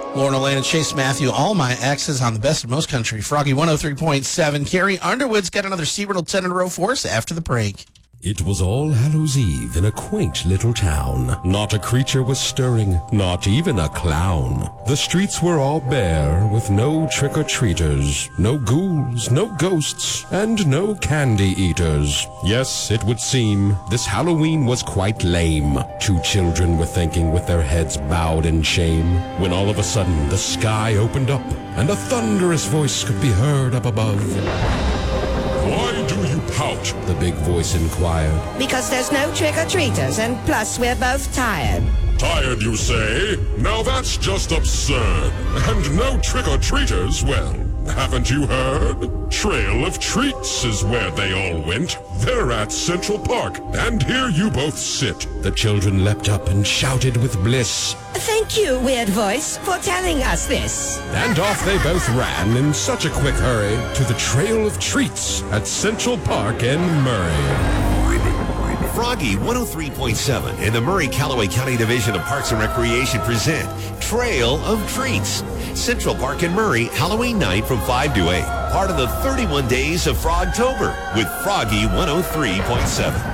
Lauren O'Lane, Chase Matthew, all my exes on the best of most country. Froggy 103.7. Carrie Underwood's got another SeaWorld 10 in a row for us after the break. It was All Hallows Eve in a quaint little town. Not a creature was stirring, not even a clown. The streets were all bare, with no trick-or-treaters, no ghouls, no ghosts, and no candy eaters. Yes, it would seem this Halloween was quite lame. Two children were thinking with their heads bowed in shame, when all of a sudden the sky opened up, and a thunderous voice could be heard up above. Why do you pout? The big voice inquired. Because there's no trick-or-treaters, and plus we're both tired. Tired, you say? Now that's just absurd. And no trick-or-treaters? Well, haven't you heard? Trail of Treats is where they all went. They're at Central Park, and here you both sit. The children leapt up and shouted with bliss. Thank you, Weird Voice, for telling us this. And off they both ran in such a quick hurry to the Trail of Treats at Central Park in Murray. Froggy 103.7 and the Murray-Callaway County Division of Parks and Recreation present Trail of Treats. Central Park in Murray, Halloween night from 5 to 8. Part of the 31 Days of Frogtober with Froggy 103.7.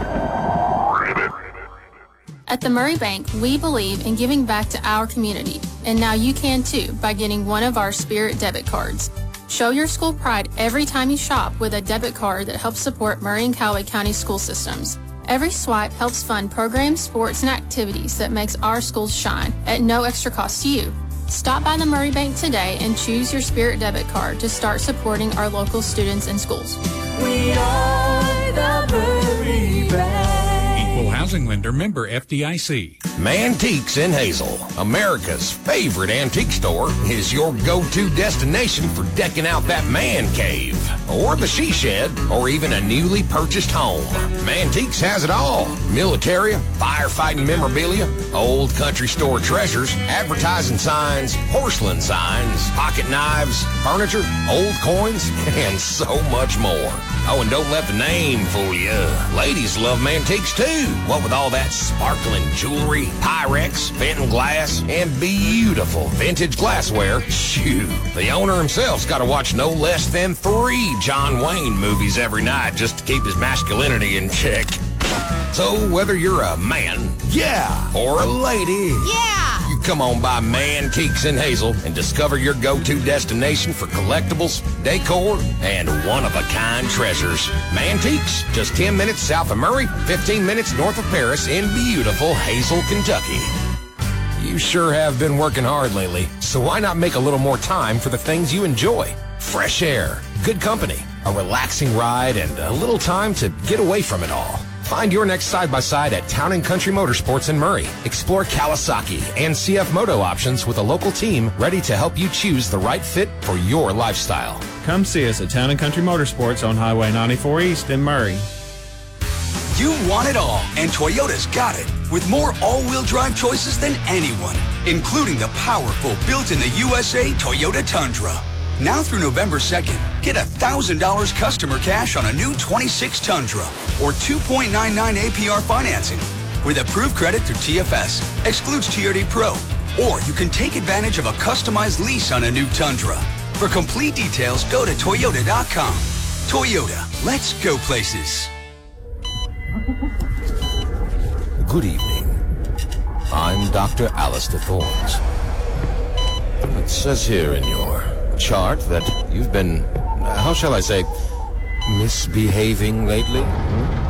At the Murray Bank, we believe in giving back to our community, and now you can too by getting one of our Spirit debit cards. Show your school pride every time you shop with a debit card that helps support Murray and Callaway County school systems. Every swipe helps fund programs, sports, and activities that makes our schools shine at no extra cost to you. Stop by the Murray Bank today and choose your Spirit debit card to start supporting our local students and schools. We are the Murray Bank. Equal housing lender, member FDIC. Mantiques in Hazel, America's favorite antique store, is your go-to destination for decking out that man cave, or the she shed, or even a newly purchased home. Mantiques has it all. Military, firefighting memorabilia, old country store treasures, advertising signs, porcelain signs, pocket knives, furniture, old coins, and so much more. Oh, and don't let the name fool you. Ladies love Mantiques too. What with all that sparkling jewelry, Pyrex, Benton glass, and beautiful vintage glassware, shoo, the owner himself's got to watch no less than 3 John Wayne movies every night just to keep his masculinity in check. So whether you're a man, yeah, or a lady, Yeah! you come on by Mantiques in Hazel and discover your go-to destination for collectibles, decor, and one-of-a-kind treasures. Mantiques, just 10 minutes south of Murray, 15 minutes north of Paris in beautiful Hazel, Kentucky. You sure have been working hard lately, so why not make a little more time for the things you enjoy? Fresh air, good company, a relaxing ride, and a little time to get away from it all. Find your next side-by-side at Town & Country Motorsports in Murray. Explore Kawasaki and CF Moto options with a local team ready to help you choose the right fit for your lifestyle. Come see us at Town & Country Motorsports on Highway 94 East in Murray. You want it all, and Toyota's got it. With more all-wheel drive choices than anyone, including the powerful built-in-the-USA Toyota Tundra. Now through November 2nd, get $1,000 customer cash on a new 26 Tundra or 2.99 APR financing with approved credit through TFS. Excludes TRD Pro. Or you can take advantage of a customized lease on a new Tundra. For complete details, go to Toyota.com. Toyota, let's go places. Good evening. I'm Dr. Alistair Thorns. It says here in your chart that you've been, how shall I say, misbehaving lately?